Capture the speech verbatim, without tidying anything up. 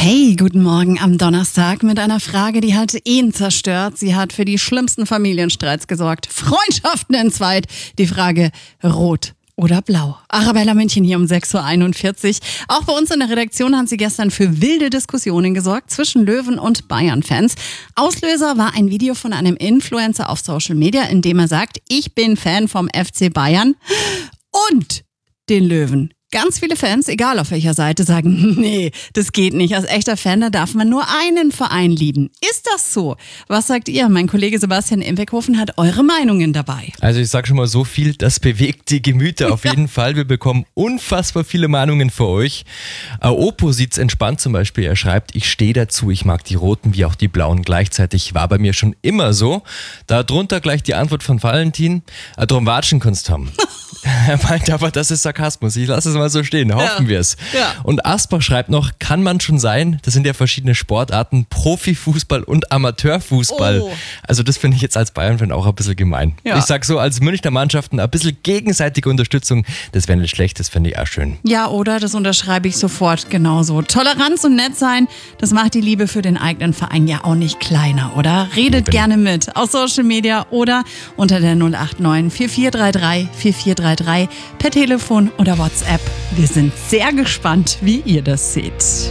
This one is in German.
Hey, guten Morgen am Donnerstag mit einer Frage, die hat ihn zerstört. Sie hat für die schlimmsten Familienstreits gesorgt. Freundschaften entzweit. Die Frage, rot oder blau? Arabella München hier um sechs Uhr einundvierzig. Auch bei uns in der Redaktion hat sie gestern für wilde Diskussionen gesorgt zwischen Löwen und Bayern-Fans. Auslöser war ein Video von einem Influencer auf Social Media, in dem er sagt, ich bin Fan vom F C Bayern und den Löwen. Ganz viele Fans, egal auf welcher Seite, sagen, nee, das geht nicht. Als echter Fan, da darf man nur einen Verein lieben. Ist das so? Was sagt ihr? Mein Kollege Sebastian Imbeckhofen hat eure Meinungen dabei. Also ich sag schon mal so viel, das bewegt die Gemüter auf jeden Fall. Wir bekommen unfassbar viele Meinungen für euch. Oppo sieht's entspannt zum Beispiel. Er schreibt, ich stehe dazu, ich mag die Roten wie auch die Blauen gleichzeitig. War bei mir schon immer so. Darunter gleich die Antwort von Valentin. Darum watschen kannst haben. Er meint aber, das ist Sarkasmus. Ich lasse es mal so stehen. Hoffen ja. wir es. Ja. Und Asbach schreibt noch, kann man schon sein, das sind ja verschiedene Sportarten, Profifußball und Amateurfußball. Oh. Also das finde ich jetzt als Bayern-Fan auch ein bisschen gemein. Ja. Ich sag so, als Münchner Mannschaften ein bisschen gegenseitige Unterstützung, das wäre nicht schlecht, das finde ich auch schön. Ja, oder? Das unterschreibe ich sofort genauso. Toleranz und nett sein, das macht die Liebe für den eigenen Verein ja auch nicht kleiner, oder? Redet Bin. gerne mit auf Social Media oder unter der null acht neun vier vier drei drei vier vier drei drei per Telefon oder WhatsApp. Wir sind sehr gespannt, wie ihr das seht.